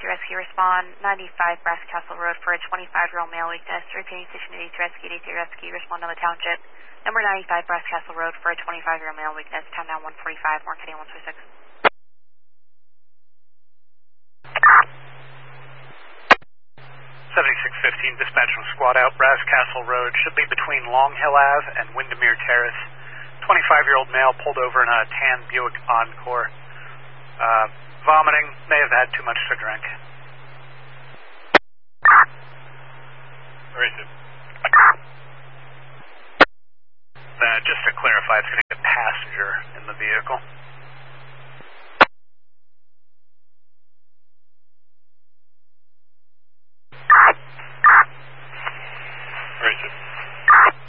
Rescue, respond 95 Brass Castle Road for a 25-year-old male weakness. Repeating Station 82 Rescue, respond on the township. Number 95 Brass Castle Road for a 25-year-old male weakness. Time down 145, Marketing 126. 7615, dispatch from squad out. Brass Castle Road should be between Long Hill Ave and Windermere Terrace. 25-year-old male pulled over in a tan Buick Encore. Vomiting, may have had too much to drink. Where is it? Just to clarify, it's going to be a passenger in the vehicle.